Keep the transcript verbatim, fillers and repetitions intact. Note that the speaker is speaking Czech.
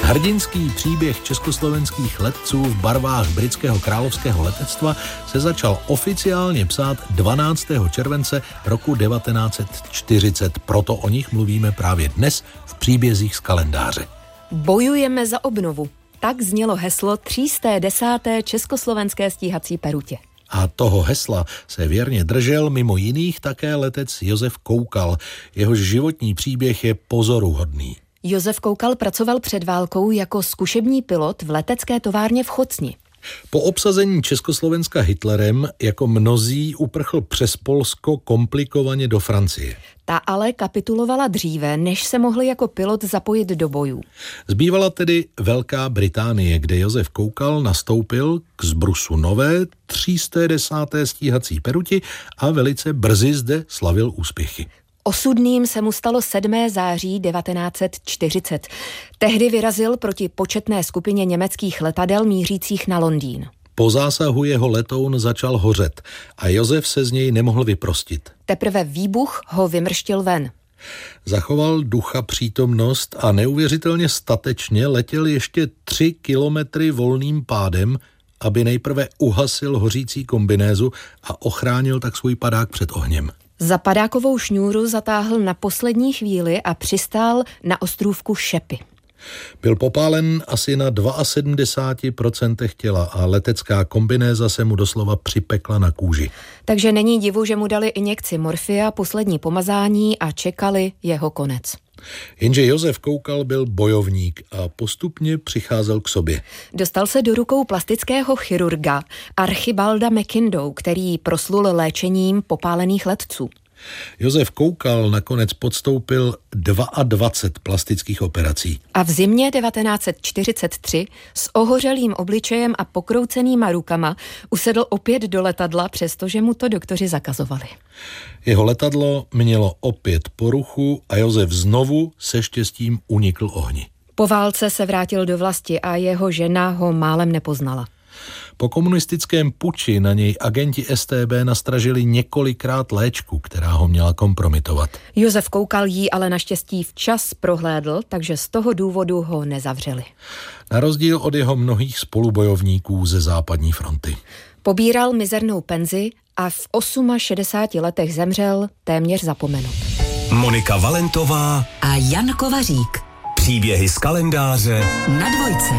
Hrdinský příběh československých letců v barvách britského královského letectva se začal oficiálně psát dvanáctého července roku devatenáct set čtyřicet. Proto o nich mluvíme právě dnes v příbězích z kalendáře. Bojujeme za obnovu. Tak znělo heslo tři sta desáté československé stíhací perutě. A toho hesla se věrně držel mimo jiných také letec Josef Koukal. Jehož životní příběh je pozoruhodný. Josef Koukal pracoval před válkou jako zkušební pilot v letecké továrně v Chocni. Po obsazení Československa Hitlerem jako mnozí uprchl přes Polsko komplikovaně do Francie. Ta ale kapitulovala dříve, než se mohli jako pilot zapojit do bojů. Zbývala tedy Velká Británie, kde Josef Koukal nastoupil k zbrusu nové tři sta desáté stíhací peruti a velice brzy zde slavil úspěchy. Osudným se mu stalo sedmého září devatenáct set čtyřicet. Tehdy vyrazil proti početné skupině německých letadel mířících na Londýn. Po zásahu jeho letoun začal hořet a Josef se z něj nemohl vyprostit. Teprve výbuch ho vymrštil ven. Zachoval ducha přítomnost a neuvěřitelně statečně letěl ještě tři kilometry volným pádem, aby nejprve uhasil hořící kombinézu a ochránil tak svůj padák před ohněm. Za padákovou šňůru zatáhl na poslední chvíli a přistál na ostrůvku Šepy. Byl popálen asi na sedmdesát dva procent těla a letecká kombinéza se mu doslova připekla na kůži. Takže není divu, že mu dali injekci morfia, poslední pomazání a čekali jeho konec. Jenže Josef Koukal byl bojovník a postupně přicházel k sobě. Dostal se do rukou plastického chirurga Archibalda McIndoe, který proslul léčením popálených letců. Josef Koukal nakonec podstoupil dvacet dva plastických operací. A v zimě devatenáct set čtyřicet tři s ohořelým obličejem a pokroucenýma rukama usedl opět do letadla, přestože mu to doktoři zakazovali. Jeho letadlo mělo opět poruchu a Josef znovu se štěstím unikl ohni. Po válce se vrátil do vlasti a jeho žena ho málem nepoznala. Po komunistickém puči na něj agenti es té bé nastražili několikrát léčku, která ho měla kompromitovat. Josef Koukal jí ale naštěstí včas prohlédl, takže z toho důvodu ho nezavřeli. Na rozdíl od jeho mnohých spolubojovníků ze západní fronty. Pobíral mizernou penzi a v šedesáti osmi letech zemřel téměř zapomenut. Monika Valentová a Jan Kovařík. Příběhy z kalendáře na Dvojce.